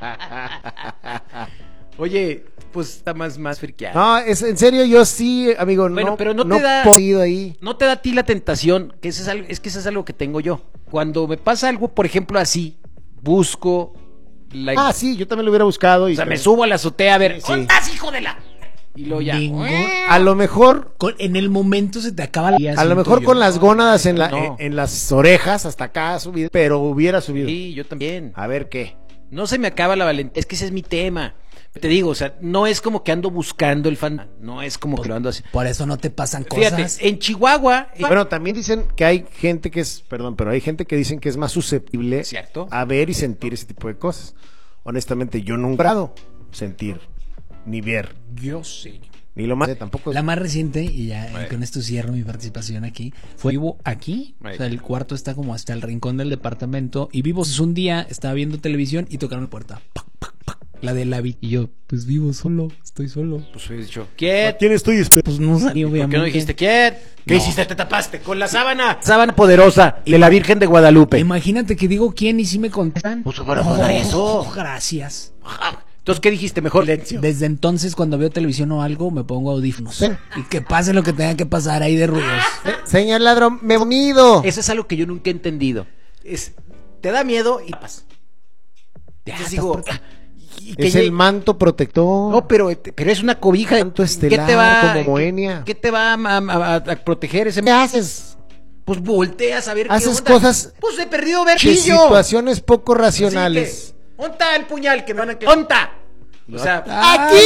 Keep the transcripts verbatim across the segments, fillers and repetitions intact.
Oye, pues está más, más friqueado. No, es, en serio, yo sí, amigo, Bueno, no, pero no te no da- puedo ir ahí. ¿No te da a ti la tentación? Que eso es, algo, es que eso es algo que tengo yo. Cuando me pasa algo, por ejemplo, así, busco la... Ah, sí, yo también lo hubiera buscado. Y O sea, me subo a la azotea a ver, Sí, sí. ¿dónde estás, hijo de la...? Y luego ya... Ningún- A lo mejor, Con- en el momento se te acaba la a lo mejor con las gónadas en, la, No. en, en las orejas hasta acá subido, pero hubiera subido. Sí, yo también. A ver qué. No se me acaba la valentía. Es que ese es mi tema. Te digo, o sea, no es como que ando buscando el fan. No es como que lo ando así. Por eso no te pasan cosas. Fíjate, en Chihuahua... Bueno, también dicen que hay gente que es, perdón, pero hay gente que dicen que es más susceptible ¿Cierto? a ver y sentir ese tipo de cosas. Honestamente, yo nunca he logrado sentir, ni ver, Yo sí. ni lo más. eh, Tampoco es- La más reciente, y ya Bueno. con esto cierro mi participación aquí, fue vivo aquí. Bueno. O sea, el cuarto está como hasta el rincón del departamento. Y vivo, pues, un día estaba viendo televisión y tocaron la puerta. Pac, pac, pac, la de la vi. Y yo, pues vivo solo, estoy solo. Pues he dicho, ¿quién? ¿Quién estoy esperando? Pues no salí, ¿Por obviamente. qué no dijiste quién? ¿Qué No. hiciste? ¿Te tapaste con la sábana? Sábana poderosa de la Virgen de Guadalupe. Imagínate que digo quién y si me contestan. Pues, pero, pues, eso. Oh, gracias. Entonces, ¿qué dijiste? Mejor silencio. Desde entonces, cuando veo televisión o algo, me pongo audífonos. Y que pase lo que tenga que pasar ahí de ruidos. Eh, señor ladrón, me he unido. Eso es algo que yo nunca he entendido. Es, te da miedo y paz. Ya, Entonces estás digo, por- ah, y que Es llegue- el manto protector. No, pero, pero es una cobija. Manto ¿Qué estelar, te va, como Moenia. ¿qué, qué te va a, a- a- a proteger ese? ¿Qué haces? Pues volteas a ver qué Haces onda. cosas Pues he perdido ver De chillo. situaciones poco Así racionales. que, ¿dónde está el puñal que me van a que ¿Onta? O sea, ¡Aquí!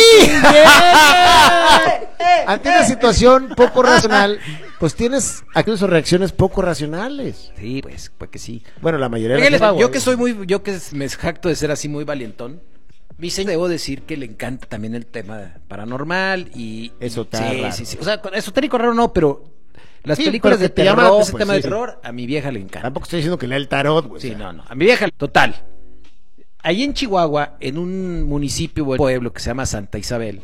¡Eh, Ante eh, una eh! situación poco racional, pues tienes aquellas reacciones poco racionales. Sí, pues, pues que sí. Bueno, la mayoría de Oye, la les- gente- yo que soy muy, yo que me jacto de ser así muy valientón, mi señor debo decir que le encanta también el tema paranormal y Eso está sí, raro. sí, sí. O sea, con- esotérico raro no, pero las Sí, películas pero de que te llama la terror, atención, ese tema sí, de sí. terror, a mi vieja le encanta. Tampoco estoy diciendo que lea el tarot, güey. Sí, o sea, no, no. A mi vieja, total. Ahí en Chihuahua, en un municipio o pueblo que se llama Santa Isabel,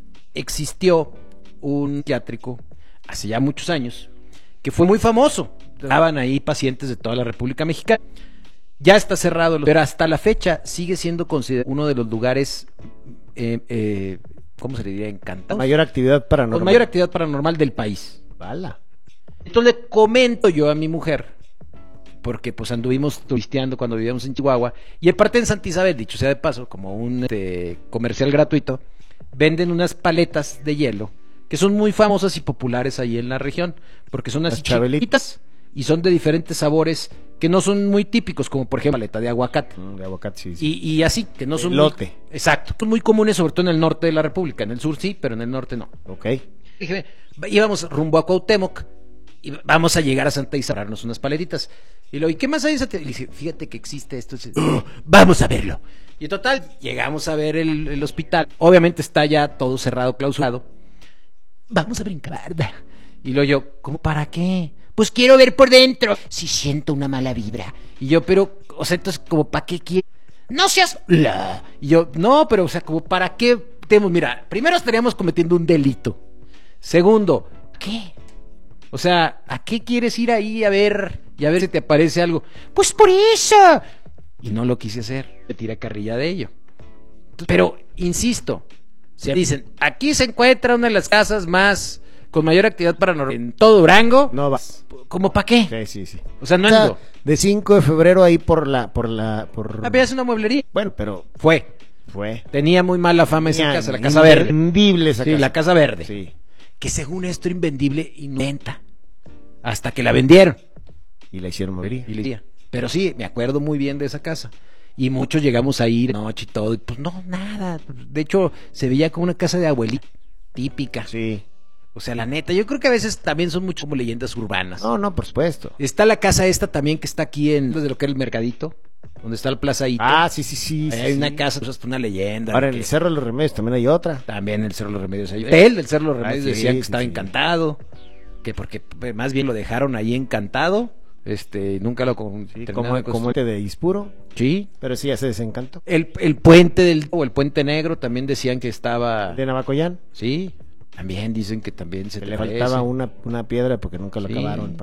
existió un psiquiátrico hace ya muchos años que fue muy famoso. Estaban ahí pacientes de toda la República Mexicana. Ya está cerrado, pero hasta la fecha sigue siendo considerado uno de los lugares, eh, eh, ¿cómo se le diría? Encantados. Mayor actividad paranormal. Con mayor actividad paranormal del país. Bala. Entonces le comento yo a mi mujer, porque pues anduvimos turisteando cuando vivíamos en Chihuahua, y aparte en Santa Isabel, dicho sea de paso, como un este, comercial gratuito, venden unas paletas de hielo que son muy famosas y populares ahí en la región, porque son así Las chabelitas. chiquitas y son de diferentes sabores que no son muy típicos, como por ejemplo paleta de aguacate. Mm, de aguacate, sí, sí. Y, y así, que no son Elote. muy, exacto, son muy comunes, sobre todo en el norte de la República. En el sur sí, pero en el norte no. Ok. Dije, íbamos rumbo a Cuauhtémoc y vamos a llegar a Santa Isabel a darnos unas paletitas. Y lo, ¿y qué más hay? Y le dije, fíjate que existe esto. "Oh, vamos a verlo. Y total, llegamos a ver el, el hospital. Obviamente está ya todo cerrado, clausurado. Vamos a brincar. Y lo yo, ¿cómo para qué? Pues quiero ver por dentro. Si siento una mala vibra. Y yo, pero, o sea, entonces, ¿como para qué quiero? No seas... la". Y yo, no, pero, o sea, como para qué tenemos... Mira, primero estaríamos cometiendo un delito. Segundo, ¿qué? O sea, ¿a qué quieres ir ahí a ver y a ver si te aparece algo? Pues por eso. Y no lo quise hacer. Me tiré carrilla de ello. Pero, insisto, se dicen, aquí se encuentra una de las casas más con mayor actividad paranormal en todo Durango. No vas. ¿Cómo para qué? Sí, sí, sí. O sea, no O sea, ando. de cinco de febrero ahí por la, por la, por... Ah, pero es una mueblería. Bueno, pero Fue. fue. Tenía muy mala fama esa Tenía casa, la Casa Verde. Invendible esa Sí, casa. la Casa Verde. Sí. Que según esto era invendible y no venta. Hasta que la vendieron. Y la hicieron morir. Y le diría. Pero sí, me acuerdo muy bien de esa casa. Y muchos llegamos a ir noche y todo. Y pues no, nada. De hecho, se veía como una casa de abuelita típica. Sí. O sea, la neta, yo creo que a veces también son mucho como leyendas urbanas. No, no, por supuesto. Está la casa esta también que está aquí en desde lo que era el mercadito, donde está el plazaíto. Ah, sí, sí, sí. Ahí sí, hay sí. una casa, pues hasta una leyenda. Ahora en que- el Cerro de los Remedios también hay otra. También el Cerro de los Remedios. Ahí. Él del Cerro de los Remedios Ah, sí, decían que sí, estaba sí. encantado, que porque pues, más bien lo dejaron ahí encantado, este, nunca lo con, Sí, terminaron como, de como construir. este de Ispuro. Sí. Pero sí, ya se desencantó. El, el puente del o el puente negro también decían que estaba. De Navacoyán. Sí. También dicen que también se Que te le aparece. faltaba una, una piedra porque nunca lo Sí. acabaron.